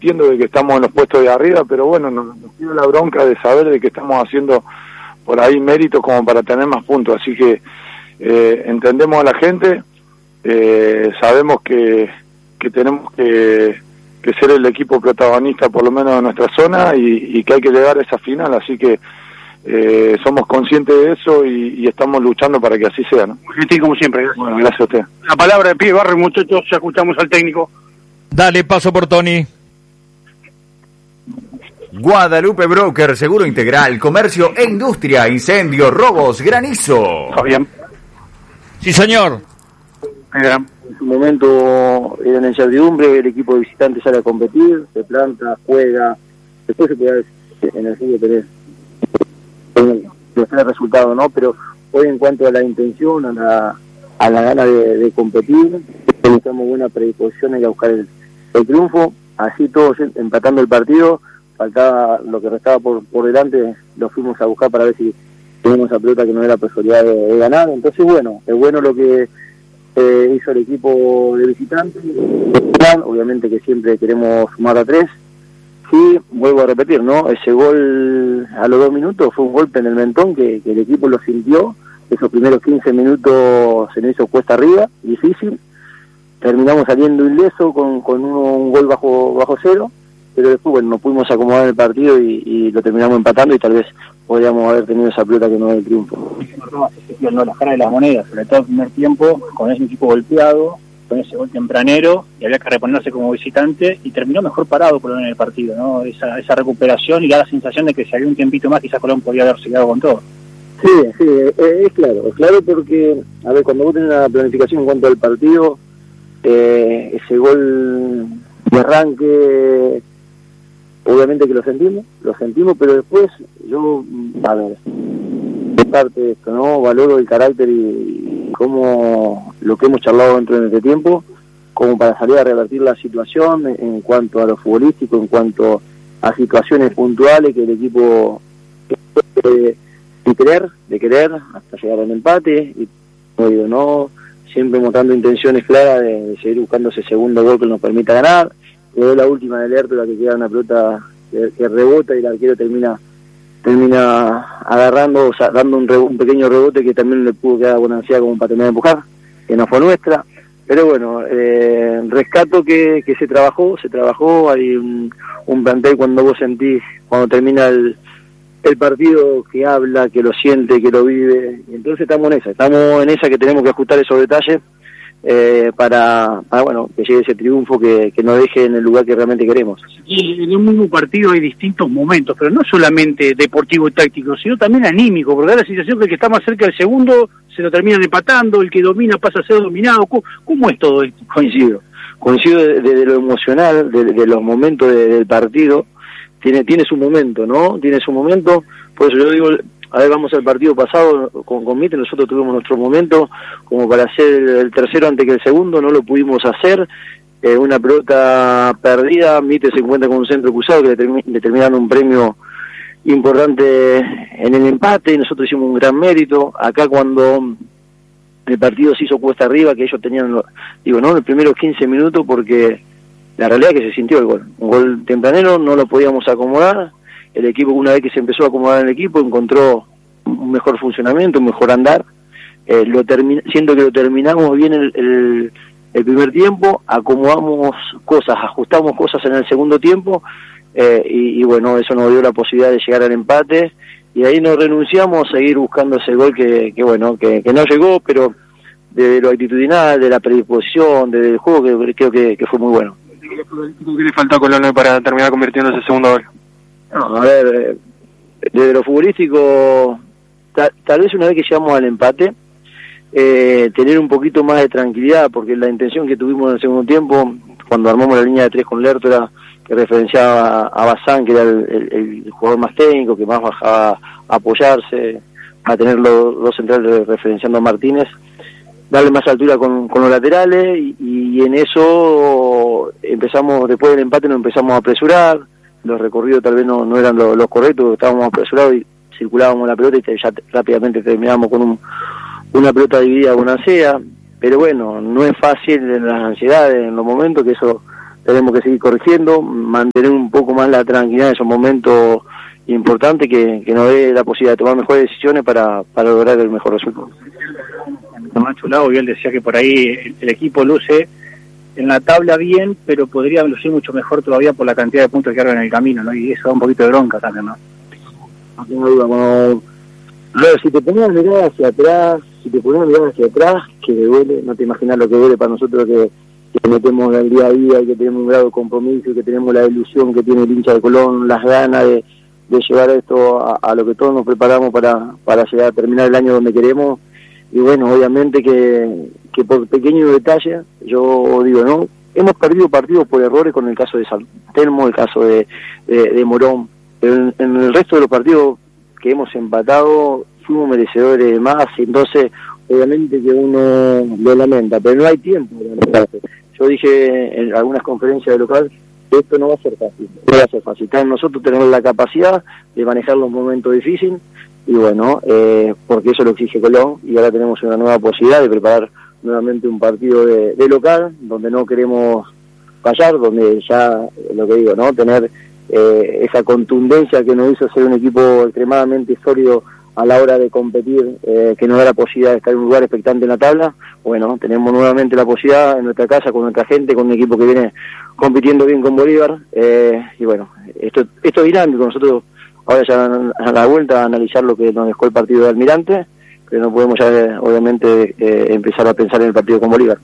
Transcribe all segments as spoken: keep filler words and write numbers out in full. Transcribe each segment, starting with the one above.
entiendo de que estamos en los puestos de arriba, pero bueno, nos, nos tiene la bronca de saber de que estamos haciendo por ahí méritos como para tener más puntos, así que eh, entendemos a la gente, eh, sabemos que, que tenemos que, que ser el equipo protagonista por lo menos de nuestra zona y, y que hay que llegar a esa final, así que eh, somos conscientes de eso y, y estamos luchando para que así sea, ¿no? Gentil como siempre. Gracias. Bueno, gracias a usted. La palabra de Pie Barrio, muchachos, ya escuchamos al técnico. Dale, paso por Tony. Guadalupe Broker, seguro integral, comercio e industria, incendio, robos, granizo. Fabián. Sí, señor. En su momento era una incertidumbre, el equipo de visitantes sale a competir, se planta, juega, después se puede en el fútbol tener el resultado, ¿no? Pero hoy en cuanto a la intención, a la, a la gana de, de competir, tenemos buena predisposición a ir a buscar el, el triunfo, así todos empatando el partido, faltaba lo que restaba por, por delante, lo fuimos a buscar para ver si teníamos esa pelota que no era posibilidad de, de ganar, entonces bueno, es bueno lo que eh, hizo el equipo de visitantes, obviamente que siempre queremos sumar a tres, sí, vuelvo a repetir, ¿no? Ese gol a los dos minutos fue un golpe en el mentón que, que el equipo lo sintió, esos primeros quince minutos se nos hizo cuesta arriba, difícil, terminamos saliendo ileso con, con uno, un gol bajo bajo cero, pero después, bueno, nos pudimos acomodar en el partido y, y lo terminamos empatando y tal vez podríamos haber tenido esa pelota que no es el triunfo. No, las caras de las monedas, sobre todo el primer tiempo, con ese equipo golpeado, con ese gol tempranero, y había que reponerse como visitante, y terminó mejor parado por lo menos en el partido, ¿no? Esa, esa recuperación y da la sensación de que si había un tiempito más, quizás Colón podía haber seguido con todo. Sí, sí, es, es claro, es claro porque, a ver, cuando vos tenés una planificación en cuanto al partido, eh, ese gol de arranque, obviamente que lo sentimos, lo sentimos, pero después yo, a ver, de parte de esto, ¿no? Valoro el carácter y, y cómo lo que hemos charlado dentro de este tiempo, como para salir a revertir la situación en, en cuanto a lo futbolístico, en cuanto a situaciones puntuales que el equipo de, de querer, de querer hasta llegar al empate, y no, no siempre mostrando intenciones claras de, de seguir buscando ese segundo gol que nos permita ganar. Quedó la última del Hércules, que queda una pelota que, que rebota y el arquero termina termina agarrando, o sea, dando un, re, un pequeño rebote que también le pudo quedar buena ansiedad como para terminar de empujar, que no fue nuestra. Pero bueno, eh, rescato que, que se trabajó, se trabajó, hay un, un plantel cuando vos sentís, cuando termina el, el partido, que habla, que lo siente, que lo vive, y entonces estamos en esa, estamos en esa que tenemos que ajustar esos detalles, Eh, para, para bueno que llegue ese triunfo que, que nos deje en el lugar que realmente queremos. Y en un mismo partido hay distintos momentos, pero no solamente deportivo y táctico, sino también anímico, porque da la sensación que el que está más cerca del segundo se lo terminan empatando, el que domina pasa a ser dominado. ¿Cómo, cómo es todo esto? Coincido, coincido de, de, de lo emocional, de, de los momentos de, del partido, tiene tiene su momento, ¿no? Tiene su momento, por eso yo digo, a ver, vamos al partido pasado con, con Mitre, nosotros tuvimos nuestro momento como para hacer el, el tercero antes que el segundo, no lo pudimos hacer, eh, una pelota perdida, Mitre se encuentra con un centro cruzado que le, termi le terminaron un premio importante en el empate y nosotros hicimos un gran mérito. Acá cuando el partido se hizo cuesta arriba, que ellos tenían, lo, digo, no, los primeros quince minutos, porque la realidad es que se sintió el gol, un gol tempranero, no lo podíamos acomodar. El equipo, una vez que se empezó a acomodar en el equipo, encontró un mejor funcionamiento, un mejor andar. Eh, lo siento que lo terminamos bien el, el, el primer tiempo, acomodamos cosas, ajustamos cosas en el segundo tiempo, eh, y, y bueno, eso nos dio la posibilidad de llegar al empate, y ahí nos renunciamos a seguir buscando ese gol que, que bueno, que, que no llegó, pero de lo actitudinal, de la predisposición, del juego, que creo que, que fue muy bueno. ¿Qué le faltó a Colón para terminar convirtiendo ese segundo gol? No, a ver, desde lo futbolístico, ta, tal vez una vez que llegamos al empate, eh, tener un poquito más de tranquilidad, porque la intención que tuvimos en el segundo tiempo, cuando armamos la línea de tres con Lertora, que referenciaba a Bazán, que era el, el, el jugador más técnico, que más bajaba a apoyarse, a tener los dos centrales referenciando a Martínez, darle más altura con, con los laterales, y, y en eso empezamos, después del empate nos empezamos a apresurar, los recorridos tal vez no, no eran los, los correctos, estábamos apresurados y circulábamos la pelota y ya te, rápidamente terminábamos con un, una pelota dividida con una sea, pero bueno, no es fácil en las ansiedades, en los momentos, que eso tenemos que seguir corrigiendo, mantener un poco más la tranquilidad en esos momentos importantes que, que nos dé la posibilidad de tomar mejores decisiones para, para lograr el mejor resultado. Tomás Chulao, y él decía que por ahí el, el equipo luce en la tabla bien, pero podría lucir mucho mejor todavía por la cantidad de puntos que cargan en el camino, ¿no? Y eso da un poquito de bronca también, ¿no? No tengo duda, cuando... Luego, si te ponías a mirar hacia atrás, si te ponías a mirar hacia atrás, que le duele, no te imaginas lo que duele para nosotros que, que metemos el día a día y que tenemos un grado de compromiso y que tenemos la ilusión que tiene el hincha de Colón, las ganas de, de llevar esto a, a lo que todos nos preparamos para, para llegar a terminar el año donde queremos. Y bueno, obviamente que, que por pequeños detalles, yo digo, ¿no? Hemos perdido partidos por errores con el caso de San Telmo, el caso de, de, de Morón, pero en, en el resto de los partidos que hemos empatado fuimos merecedores de más, entonces obviamente que uno lo lamenta, pero no hay tiempo. Yo dije en algunas conferencias de local que esto no va a ser fácil, no va a ser fácil. Nosotros tenemos la capacidad de manejar los momentos difíciles y bueno, eh, porque eso lo exige Colón y ahora tenemos una nueva posibilidad de preparar nuevamente un partido de, de local donde no queremos fallar, donde ya, lo que digo, ¿no? Tener eh, esa contundencia que nos hizo ser un equipo extremadamente sólido a la hora de competir, eh, que nos da la posibilidad de estar en un lugar expectante en la tabla. Bueno, tenemos nuevamente la posibilidad en nuestra casa, con nuestra gente, con un equipo que viene compitiendo bien con Bolívar, eh, y bueno, esto, esto es dinámico. Nosotros ahora ya a la vuelta a analizar lo que nos dejó el partido de Almirante, pero no podemos ya obviamente eh, empezar a pensar en el partido con Bolívar.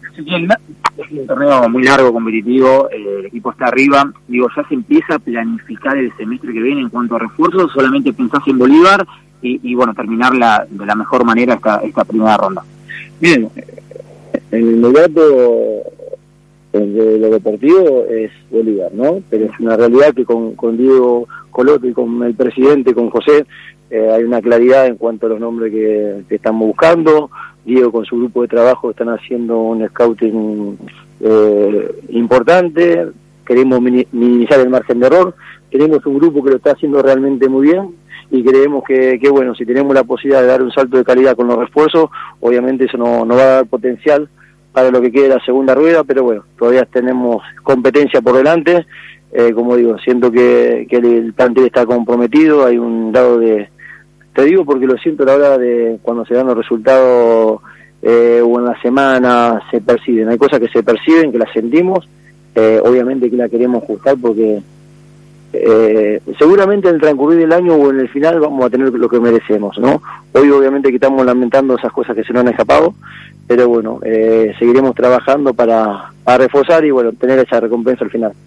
Es un torneo muy largo, competitivo, eh, el equipo está arriba, digo, ¿ya se empieza a planificar el semestre que viene en cuanto a refuerzos? ¿Solamente pensás en Bolívar y, y bueno, terminar la, de la mejor manera esta, esta primera ronda? Bien, en el inmediato, en lo deportivo es Bolívar, ¿no? Pero es una realidad que con, con Diego Coloto y con el presidente, con José, eh, hay una claridad en cuanto a los nombres que, que estamos buscando. Diego con su grupo de trabajo están haciendo un scouting eh, importante, queremos minimizar el margen de error, tenemos un grupo que lo está haciendo realmente muy bien y creemos que, que bueno, si tenemos la posibilidad de dar un salto de calidad con los refuerzos, obviamente eso no, no va a dar potencial para lo que quede la segunda rueda, pero bueno, todavía tenemos competencia por delante, eh, como digo, siento que, que el plantel está comprometido, hay un grado de... Te digo porque lo siento a la hora de cuando se dan los resultados eh, o en la semana se perciben. Hay cosas que se perciben, que las sentimos, eh, obviamente que la queremos ajustar porque eh, seguramente en el transcurrir del año o en el final vamos a tener lo que merecemos, ¿no? Hoy obviamente que estamos lamentando esas cosas que se nos han escapado, pero bueno, eh, seguiremos trabajando para, para reforzar y bueno, tener esa recompensa al final.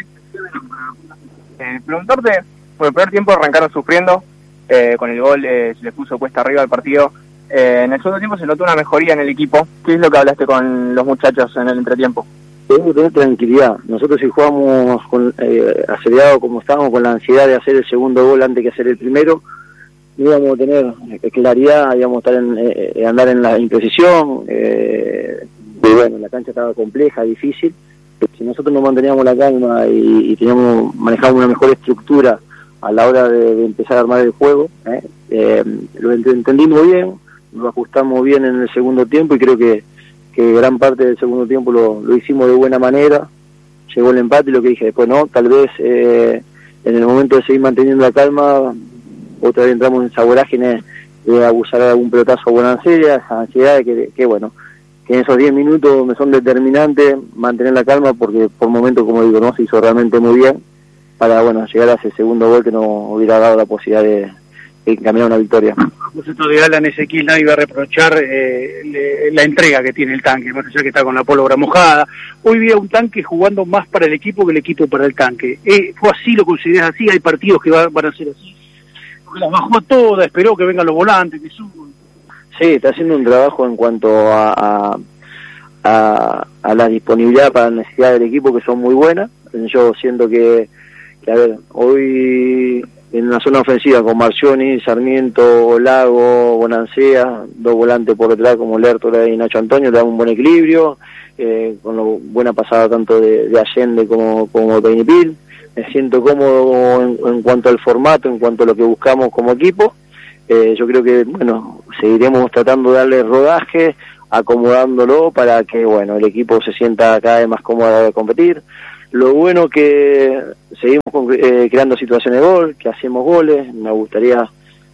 Eh, preguntarte, por el primer tiempo arrancaron sufriendo, Eh, con el gol eh, se les puso cuesta arriba al partido. Eh, en el segundo tiempo se notó una mejoría en el equipo. ¿Qué es lo que hablaste con los muchachos en el entretiempo? Tenemos que tener tranquilidad. Nosotros si jugamos con, eh, acelerados como estábamos, con la ansiedad de hacer el segundo gol antes que hacer el primero, no íbamos a tener eh, claridad, íbamos a estar en, eh, andar en la imprecisión. Eh, y bueno, la cancha estaba compleja, difícil. Pero si nosotros nos manteníamos la calma y, y teníamos manejado una mejor estructura a la hora de, de empezar a armar el juego, ¿eh? Eh, lo entendimos bien, lo ajustamos bien en el segundo tiempo y creo que, que gran parte del segundo tiempo lo, lo hicimos de buena manera. Llegó el empate y lo que dije después, no, tal vez eh, en el momento de seguir manteniendo la calma, otra vez entramos en esa vorágine de abusar de algún pelotazo a buena ansiedad, esa ansiedad de que, que bueno, que en esos diez minutos me son determinantes mantener la calma porque por momentos, como digo, no se hizo realmente muy bien para bueno llegar a ese segundo gol que nos hubiera dado la posibilidad de, de encaminar una victoria. A propósito de Alan Ezequiel, nadie iba a reprochar eh, le, la entrega que tiene el tanque, más allá que está con la pólvora mojada. Hoy vi a un tanque jugando más para el equipo que el equipo para el tanque. Eh, ¿Fue así? ¿Lo consideras así? ¿Hay partidos que va, van a ser así? Porque las bajó todas, esperó que vengan los volantes, que suban. Sí, está haciendo un trabajo en cuanto a, a, a, a la disponibilidad para la necesidad del equipo que son muy buenas. Yo siento que que a ver, hoy en una zona ofensiva con Marcioni, Sarmiento, Lago, Bonancea, dos volantes por detrás como Lertora y Nacho Antonio, te da un buen equilibrio, eh, con lo buena pasada tanto de, de Allende como, como Peñipil. Me siento cómodo en, en cuanto al formato, en cuanto a lo que buscamos como equipo. Eh, yo creo que, bueno, seguiremos tratando de darle rodaje, acomodándolo para que, bueno, el equipo se sienta cada vez más cómodo de competir. lo bueno que seguimos con, eh, creando situaciones de gol, que hacemos goles. Me gustaría,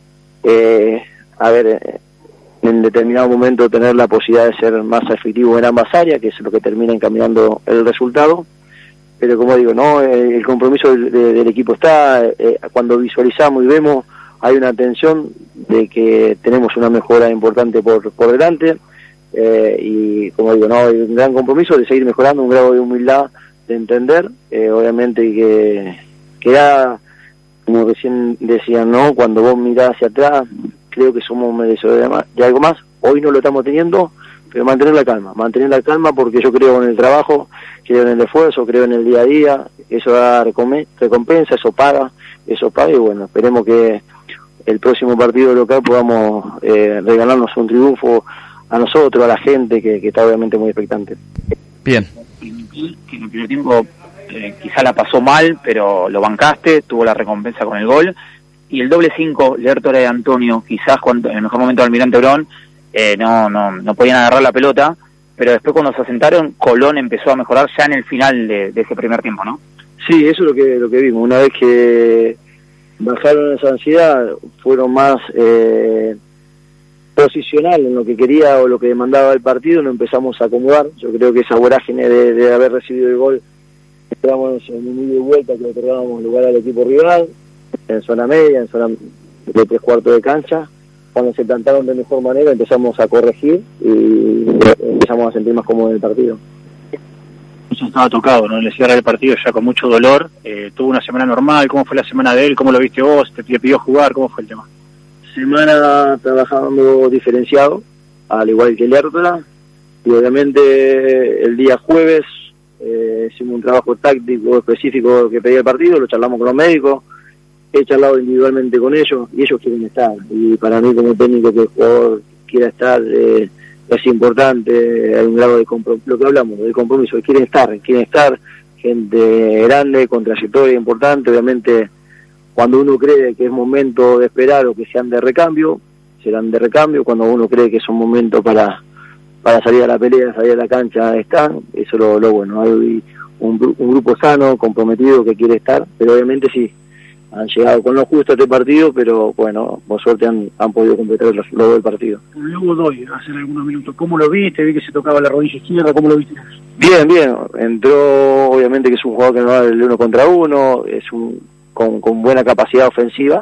eh, a ver, eh, en determinado momento tener la posibilidad de ser más efectivo en ambas áreas, que es lo que termina encaminando el resultado. Pero como digo, no, el, el compromiso del, de, del equipo está, eh, cuando visualizamos y vemos, hay una atención de que tenemos una mejora importante por, por delante, eh, y como digo, no, hay un gran compromiso de seguir mejorando, un grado de humildad, de entender, eh, obviamente que, que ya, como recién decían, ¿no? Cuando vos mirás hacia atrás, creo que somos merecedores de, de algo más. Hoy no lo estamos teniendo, pero mantener la calma, mantener la calma porque yo creo en el trabajo, creo en el esfuerzo, creo en el día a día, eso da recompensa, eso paga, eso paga, y bueno, esperemos que el próximo partido local podamos eh, regalarnos un triunfo a nosotros, a la gente, que, que está obviamente muy expectante. Bien. Que en el primer tiempo eh, quizá la pasó mal, pero lo bancaste, tuvo la recompensa con el gol. Y el doble cinco, Lertora y Antonio, quizás cuando, en el mejor momento del Almirante Brown, eh, no, no, no podían agarrar la pelota, pero después cuando se asentaron, Colón empezó a mejorar ya en el final de, de ese primer tiempo, ¿no? Sí, eso es lo que, lo que vimos. Una vez que bajaron esa ansiedad, fueron más eh, posicional en lo que quería o lo que demandaba el partido, nos empezamos a acomodar. Yo creo que esa vorágine de, de haber recibido el gol, estábamos en un ida y vuelta que le otorgábamos lugar al equipo rival, en zona media, en zona de tres cuartos de cancha. Cuando se plantaron de mejor manera empezamos a corregir y empezamos a sentir más cómodos en el partido. Eso estaba tocado, ¿no? Le cierra el partido ya con mucho dolor. Eh, tuvo una semana normal. ¿Cómo fue la semana de él? ¿Cómo lo viste vos? ¿Te, te pidió jugar? ¿Cómo fue el tema? Semana trabajando diferenciado, al igual que el Lertora, y obviamente el día jueves eh, hicimos un trabajo táctico específico que pedía el partido, lo charlamos con los médicos, he charlado individualmente con ellos y ellos quieren estar, y para mí como técnico que el jugador quiera estar eh, es importante. Hay un grado de compromiso, lo que hablamos del compromiso, quieren estar, quieren estar, gente grande, con trayectoria importante. Obviamente cuando uno cree que es momento de esperar o que sean de recambio, serán de recambio. Cuando uno cree que es un momento para para salir a la pelea, salir a la cancha, están. Eso es lo, lo bueno. Hay un, un grupo sano, comprometido, que quiere estar, pero obviamente sí, han llegado con lo justo a este partido, pero bueno, por suerte han, han podido completar los logros del partido. Luego doy, hace algunos minutos, ¿cómo lo viste? Vi que se tocaba la rodilla izquierda, ¿cómo lo viste? Bien, bien, entró, obviamente que es un jugador que no va del uno contra uno, es un con, con buena capacidad ofensiva,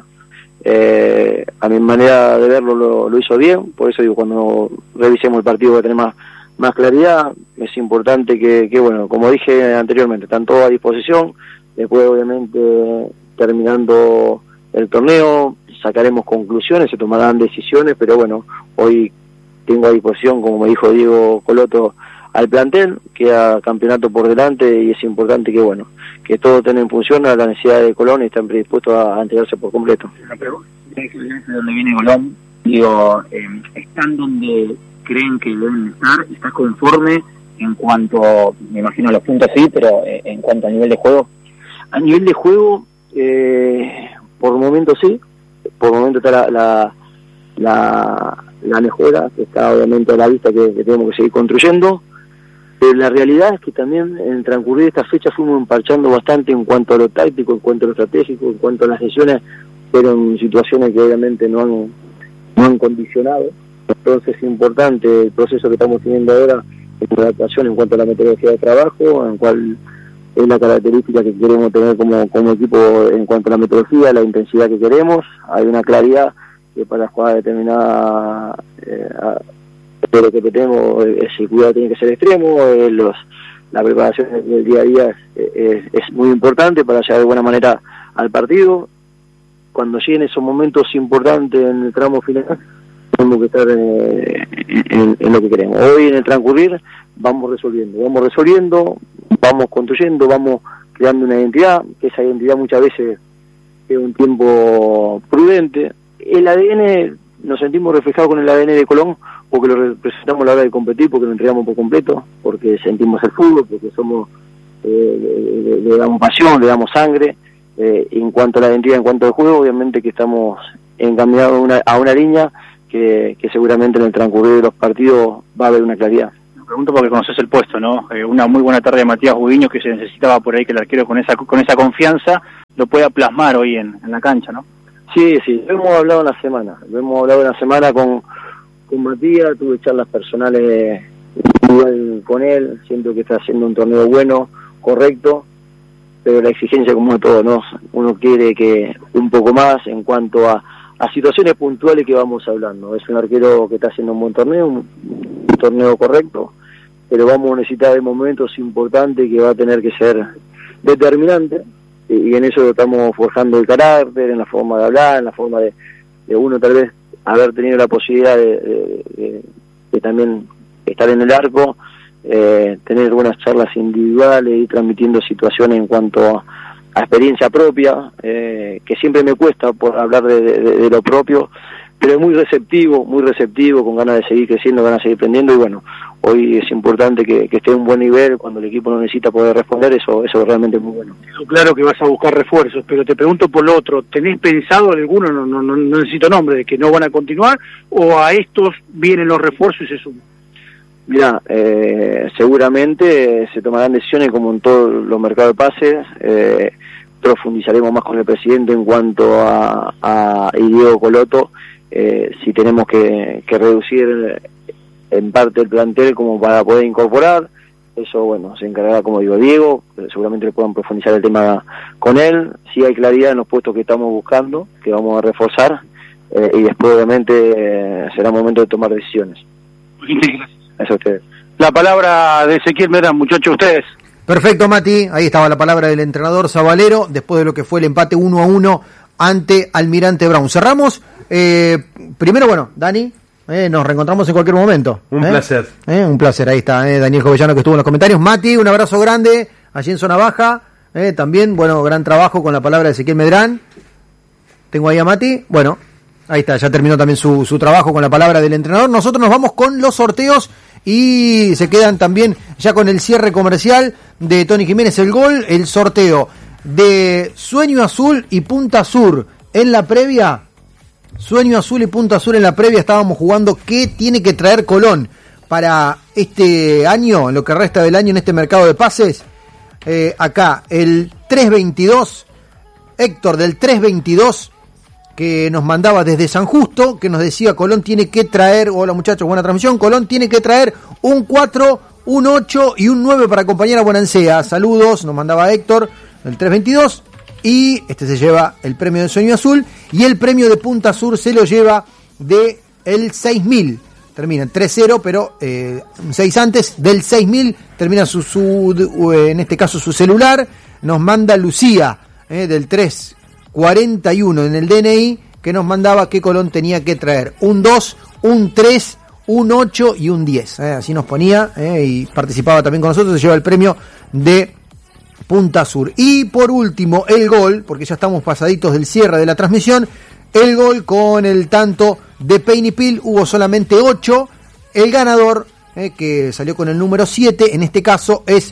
eh, a mi manera de verlo lo, lo hizo bien, por eso digo, cuando revisemos el partido va a tener más, más claridad. Es importante que, que, bueno, como dije anteriormente, están todos a disposición. Después obviamente terminando el torneo sacaremos conclusiones, se tomarán decisiones, pero bueno, hoy tengo a disposición, como me dijo Diego Coloto, al plantel, queda campeonato por delante y es importante que bueno, que todo tenga en función a la necesidad de Colón y están predispuestos a, a entregarse por completo. Pero de donde viene Colón, digo, eh, están donde creen que deben estar, ¿estás conforme en cuanto, me imagino los puntos sí, pero eh, en cuanto a nivel de juego? A nivel de juego, eh, por momentos sí, por momentos está la, la, la, la mejora, que está obviamente a la vista, que, que tenemos que seguir construyendo. Pero la realidad es que también en el transcurrir de esta fecha fuimos emparchando bastante en cuanto a lo táctico, en cuanto a lo estratégico, en cuanto a las lesiones, fueron situaciones que obviamente no han, no han condicionado. Entonces es importante el proceso que estamos teniendo ahora de adaptación en cuanto a la metodología de trabajo, en cual es la característica que queremos tener como, como equipo en cuanto a la metodología, la intensidad que queremos. Hay una claridad que para jugar determinada eh, de lo que tenemos, el cuidado tiene que ser extremo, eh, los, la preparación del día a día es, es, es muy importante para llegar de buena manera al partido. Cuando lleguen esos momentos importantes en el tramo final, tenemos que estar eh, en, en lo que queremos. Hoy en el transcurrir vamos resolviendo, vamos resolviendo, vamos construyendo, vamos creando una identidad, que esa identidad muchas veces es un tiempo prudente. El A D N, nos sentimos reflejados con el A D N de Colón, porque lo representamos a la hora de competir, porque lo entregamos por completo, porque sentimos el fútbol, porque somos eh, le, le damos pasión, le damos sangre. Eh, en cuanto a la identidad, en cuanto al juego, obviamente que estamos encaminados a una, a una línea que, que seguramente en el transcurrir de los partidos va a haber una claridad. Pregunto porque conoces el puesto, ¿no? Eh, una muy buena tarde de Matías Gudiño, que se necesitaba por ahí que el arquero con esa con esa confianza lo pueda plasmar hoy en, en la cancha, ¿no? Sí, sí, lo hemos hablado en la semana, lo hemos hablado en la semana con, con Matías, tuve charlas personales igual con él, siento que está haciendo un torneo bueno, correcto, pero la exigencia como todo, ¿no? Uno quiere que un poco más en cuanto a, a situaciones puntuales que vamos hablando. Es un arquero que está haciendo un buen torneo, un, un torneo correcto, pero vamos a necesitar de momentos importantes que va a tener que ser determinante, y, y en eso estamos forjando el carácter, en la forma de hablar, en la forma de, de uno tal vez haber tenido la posibilidad de, de, de, de también estar en el arco, eh, tener buenas charlas individuales y transmitiendo situaciones en cuanto a, a experiencia propia, eh, que siempre me cuesta por hablar de, de, de lo propio, pero es muy receptivo, muy receptivo, con ganas de seguir creciendo, ganas de seguir aprendiendo, y bueno, hoy es importante que, que esté a un buen nivel cuando el equipo no necesita poder responder, eso eso es realmente muy bueno. Claro que vas a buscar refuerzos, pero te pregunto por lo otro, ¿tenés pensado alguno, no, no, no necesito nombre, de que no van a continuar, o a estos vienen los refuerzos y se suman? Mirá, eh, seguramente se tomarán decisiones como en todos los mercados de pases, eh, profundizaremos más con el presidente en cuanto a, a Diego Coloto, eh, si tenemos que, que reducir en parte el plantel como para poder incorporar, eso bueno, se encargará, como digo, Diego, seguramente le puedan profundizar el tema con él, si hay claridad en los puestos que estamos buscando, que vamos a reforzar, eh, y después obviamente eh, será momento de tomar decisiones. Eso a ustedes. La palabra de Ezequiel Medrano, muchachos, ustedes. Perfecto, Mati, ahí estaba la palabra del entrenador Zabalero, después de lo que fue el empate uno a uno ante Almirante Brown. Cerramos, eh, primero, bueno, Dani, eh, nos reencontramos en cualquier momento. Un eh. placer. Eh, un placer, ahí está, eh, Daniel Jovellano, que estuvo en los comentarios. Mati, un abrazo grande, allí en Zona Baja, eh, también, bueno, gran trabajo con la palabra de Ezequiel Medrano. Tengo ahí a Mati, bueno, ahí está, ya terminó también su, su trabajo con la palabra del entrenador. Nosotros nos vamos con los sorteos y se quedan también ya con el cierre comercial de Tony Jiménez, el gol, el sorteo de Sueño Azul y Punta Sur en la previa. Sueño Azul y Punta Sur en la previa, estábamos jugando qué tiene que traer Colón para este año, en lo que resta del año en este mercado de pases. Eh, acá el tres veintidós, Héctor del tres veintidós, que nos mandaba desde San Justo, que nos decía Colón tiene que traer, hola muchachos, buena transmisión, Colón tiene que traer un cuatro, un ocho y un nueve para acompañar a Bonancea. Saludos, nos mandaba Héctor, el tres veintidós, y este se lleva el premio de Sueño Azul, y el premio de Punta Sur se lo lleva de el seis mil, termina en tres cero, pero eh, seis antes, del seis mil, termina su, su en este caso su celular, nos manda Lucía, eh, del tres cuarenta y uno en el D N I, que nos mandaba que Colón tenía que traer un dos, un tres, un ocho y un diez. Eh, así nos ponía, eh, y participaba también con nosotros, se lleva el premio de Punta Sur. Y por último, el gol, porque ya estamos pasaditos del cierre de la transmisión, el gol con el tanto de Peinipil, hubo solamente ocho. El ganador, eh, que salió con el número siete, en este caso es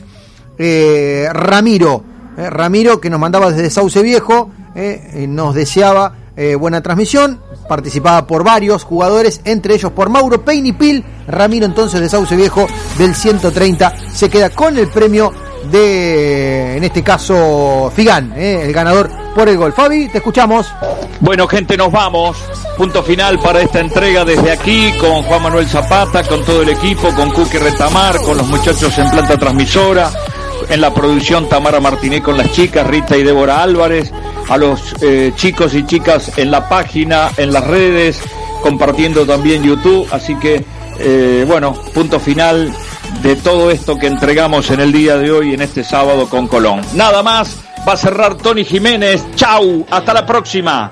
eh, Ramiro. Eh, Ramiro, que nos mandaba desde Sauce Viejo, eh, nos deseaba eh, buena transmisión, participaba por varios jugadores, entre ellos por Mauro Peinipil. Ramiro, entonces, de Sauce Viejo, del ciento treinta, se queda con el premio de, en este caso, Figán, eh, el ganador por el gol. Fabi, te escuchamos. Bueno, gente, nos vamos. Punto final para esta entrega desde aquí, con Juan Manuel Zapata, con todo el equipo, con Cookie Retamar, con los muchachos en planta transmisora, en la producción Tamara Martínez con las chicas, Rita y Débora Álvarez, a los eh, chicos y chicas en la página, en las redes, compartiendo también YouTube, así que eh, bueno, punto final de todo esto que entregamos en el día de hoy, en este sábado con Colón. Nada más, va a cerrar Tony Jiménez. Chau, hasta la próxima.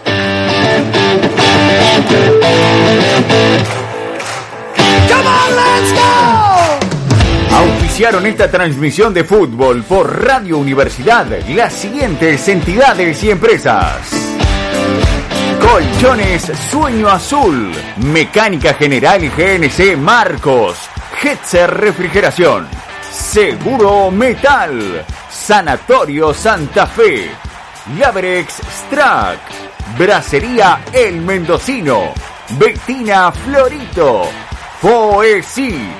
Come on, let's go. Auspiciaron esta transmisión de fútbol por Radio Universidad las siguientes entidades y empresas: Colchones Sueño Azul, Mecánica General y G N C Marcos, Hetzer Refrigeración, Seguro Metal, Sanatorio Santa Fe, Labrex Strack, Bracería El Mendocino, Bettina Florito, Poesí,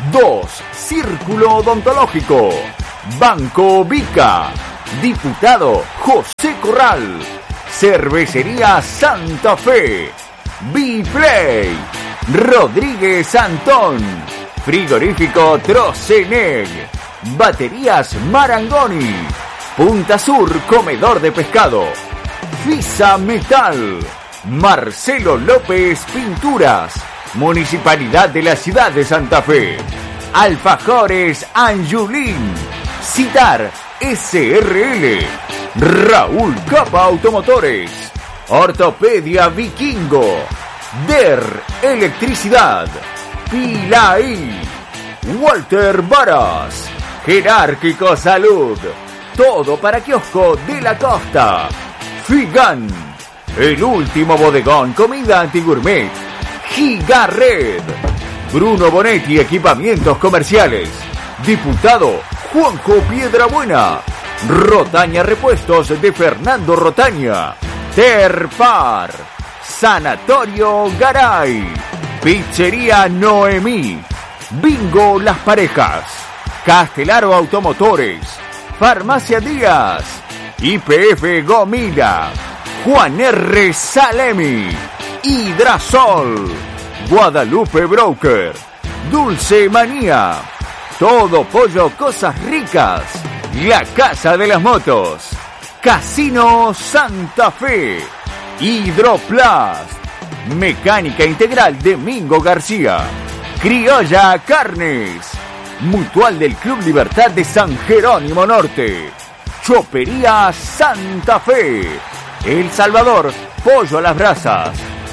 dos. Círculo Odontológico. Banco Vica. Diputado José Corral. Cervecería Santa Fe. B-Play. Rodríguez Antón. Frigorífico Troceneg. Baterías Marangoni. Punta Sur Comedor de Pescado. Fisa Metal. Marcelo López Pinturas. Municipalidad de la Ciudad de Santa Fe. Alfajores Anjulín. Citar S R L. Raúl Capa Automotores. Ortopedia Vikingo. D E R Electricidad. Pilaí. Walter Varas. Jerárquico Salud. Todo para kiosco de la costa. Figan. El último bodegón comida antigourmet. Gigarred. Bruno Bonetti Equipamientos Comerciales. Diputado Juanjo Piedrabuena. Rotaña Repuestos de Fernando Rotaña. Terpar. Sanatorio Garay. Pizzería Noemí. Bingo Las Parejas. Castelaro Automotores. Farmacia Díaz. Y P F Gomila. Juan R. Salemi. Hidrasol. Guadalupe Broker. Dulce Manía. Todo Pollo Cosas Ricas. La Casa de las Motos. Casino Santa Fe. Hidroplast. Mecánica Integral de Mingo García. Criolla Carnes. Mutual del Club Libertad de San Jerónimo Norte. Chopería Santa Fe. El Salvador, pollo a las brasas.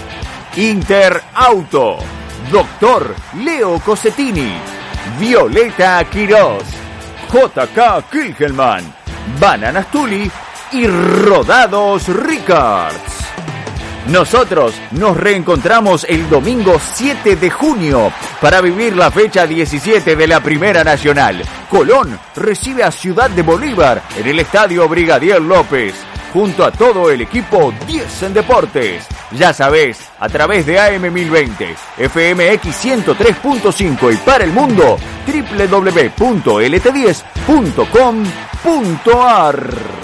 Interauto. Doctor Leo Cosetini. Violeta Quirós. J K Kilgelman. Bananas Tuli y Rodados Ricards. Nosotros nos reencontramos el domingo siete de junio para vivir la fecha diecisiete de la Primera Nacional. Colón recibe a Ciudad de Bolívar en el Estadio Brigadier López, junto a todo el equipo diez en Deportes. Ya sabés, a través de A M mil veinte, F M X ciento tres punto cinco y para el mundo, doble u doble u doble u punto L T diez punto com punto a r.